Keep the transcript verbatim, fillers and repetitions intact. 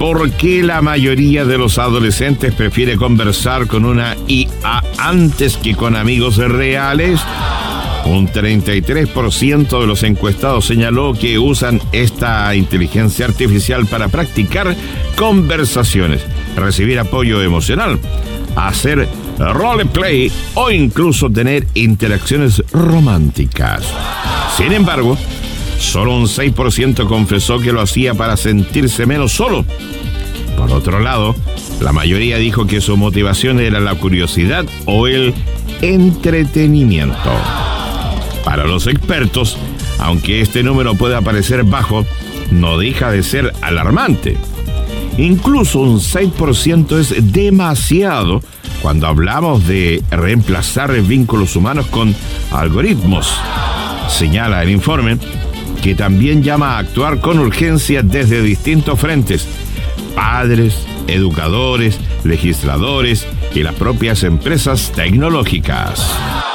¿Por qué la mayoría de los adolescentes prefiere conversar con una I A antes que con amigos reales? Un treinta y tres por ciento de los encuestados señaló que usan esta inteligencia artificial para practicar conversaciones, recibir apoyo emocional, hacer roleplay o incluso tener interacciones románticas. Sin embargo, solo un seis por ciento confesó que lo hacía para sentirse menos solo. Por otro lado, la mayoría dijo que su motivación era la curiosidad o el entretenimiento. Para los expertos, aunque este número pueda parecer bajo, no deja de ser alarmante. Incluso un seis por ciento es demasiado cuando hablamos de reemplazar vínculos humanos con algoritmos. Señala el informe que también llama a actuar con urgencia desde distintos frentes: padres, educadores, legisladores y las propias empresas tecnológicas.